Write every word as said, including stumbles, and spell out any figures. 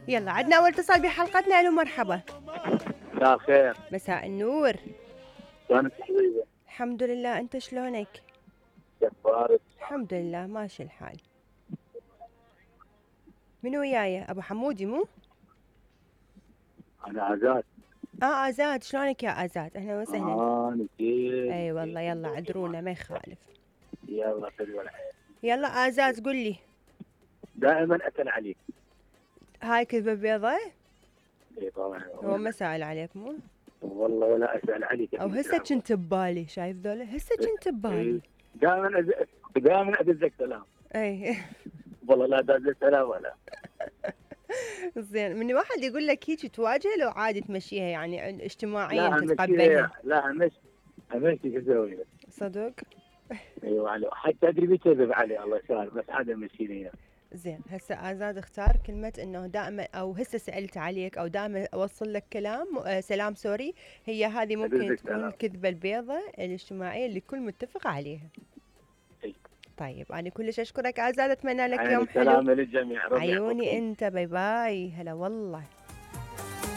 يلا عدنا أول اتصال بحلقتنا. ألو مرحبا. مساء الخير. مساء النور. شلونك حبيبي؟ الحمد لله، أنت شلونك؟ كيف اخبارك؟ الحمد لله ماشي الحال. من وياي؟ أبو حمودي مو؟ انا عزات. آه آزاد، شلونك يا آزاد؟ أهلا وسهلا. اه كيف؟ أي والله، يلا عذرونا ما يخالف. يلا خذي ولا حاجة. يلا آزاد قل لي، دائما اتن عليك. هاي كذبة بيضة؟ اي طبعا. هو ما سأل عليك مو؟ والله ولا اسال عليك. أو هسه كنت ببالي، شايف ذولا؟ هسه كنت ببالي. دائما أز... دائما ادزك سلام. أي والله لا دزك سلام ولا. زين، من واحد يقول لك هيك تواجه لو عادي تمشيها يعني اجتماعيا لا تتقبلها؟ امشي، لا امشي امشي شو اسوي؟ صدق؟ ايوه علي، حتى ادري بكذب علي الله يسهل، بس عاد امشي لي. زين، هسه آزاد اختار كلمة انه دائما، او هسه سألت عليك او دائما اوصل لك كلام آه سلام سوري. هي هذه ممكن ادزك تكون سلام. الكذبة البيضة الاجتماعية اللي الكل متفق عليها. إي. طيب انا كلش اشكرك آزاد، اتمنى لك عين يوم حلو. السلامة للجميع، ربي عيوني يحفظكم. انت، باي باي، هلا والله.